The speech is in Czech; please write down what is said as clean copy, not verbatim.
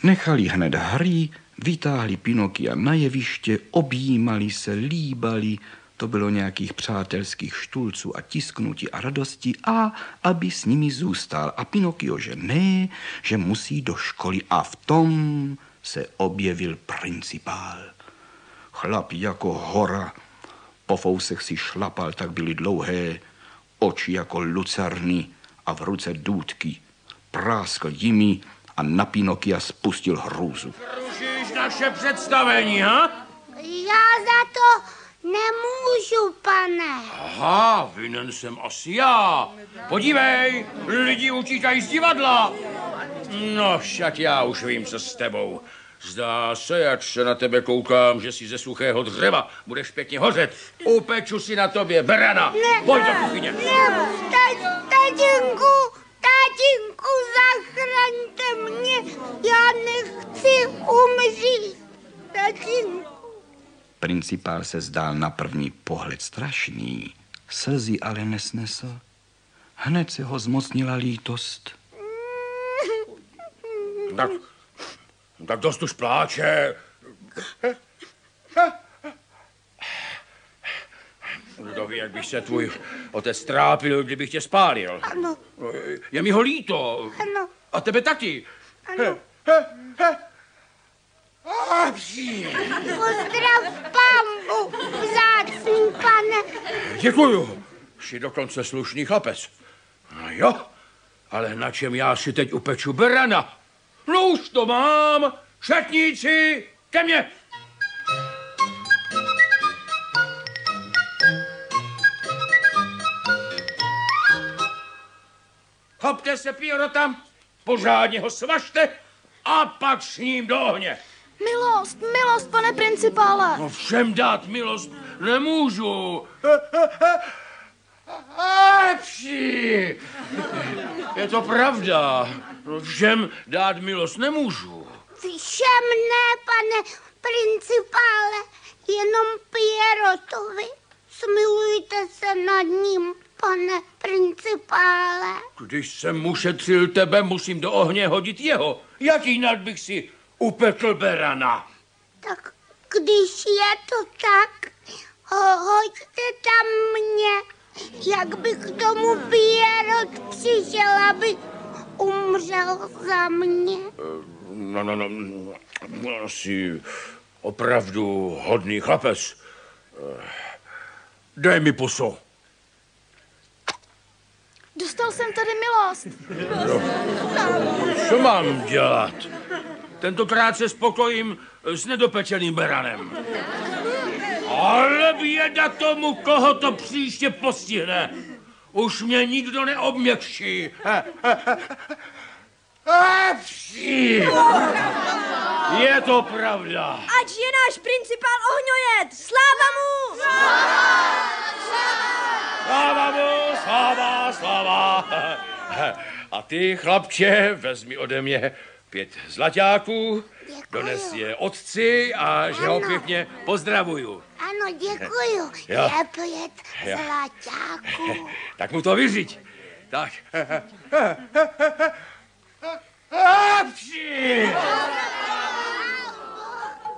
Nechali hned Harry, vytáhli Pinokia na jeviště, objímali se, líbali. To bylo nějakých přátelských štulců a tisknutí a radosti a aby s nimi zůstal. A Pinokio, že ne, že musí do školy a v tom se objevil principál. Chlap jako hora, po fousech si šlapal, tak byly dlouhé, oči jako lucerny a v ruce důtky. Práskl jimi a na Pinokia spustil hrůzu. Rušíš naše představení, ha? Já za to nemůžu, pane. Aha, vinen jsem asi já. Podívej, lidi utíkají z divadla. No, však já už vím, co s tebou. Zdá se, jak se na tebe koukám, že si ze suchého dřeva budeš pěkně hořet. Upeču si na tobě berana. Pojď do kuchyně. Ne, tatínku, zachraňte mě. Já nechci umřít, tatínku. Principál se zdál na první pohled strašný, slzy ale nesnesl. Hned se ho zmocnila lítost. Tak dost už pláče. Kdo ví, jak bych se tvůj otec trápil, kdybych tě spálil. Ano. Je mi ho líto. Ano. A tebe taky. Ano. Pozdrav pambu, vzácný pane. Děkuju. Jsi dokonce slušný chlapec. No jo, ale na čem já si teď upeču berana? No už to mám. Šatníci, ke mně. Chopte se, Piero, tam, pořádně ho svažte a pak s ním do ohně. Milost, pane principále. No všem dát milost nemůžu. Pší. Je to pravda. No všem dát milost nemůžu. Všem ne, pane principále, jenom Pierotovi. Smilujte se nad ním, pane principále. Když jsem ušetřil tebe, musím do ohně hodit jeho. Jak jinak bych si upekl berana? Tak když je to tak, hoďte tam mě, jak by k tomu Pierrot přišel, aby umřel za mě. No, jsi opravdu hodný chlapec. Dej mi pusu. Dostal jsem tady milost. Co mám dělat? Tentokrát se spokojím s nedopečeným beranem. Ale běda tomu, koho to příště postihne. Už mě nikdo neobměkší. Je to pravda. Ať je náš principál ohňojet. Sláva mu! Sláva mu, sláva. A ty, chlapče, vezmi ode mě 5 zlaťáků, dones je otci a že ho pěkně pozdravuju. Ano, děkuju. Jo. Je 5 zlaťáků. Tak mu to vyřiď. Tak. Pší!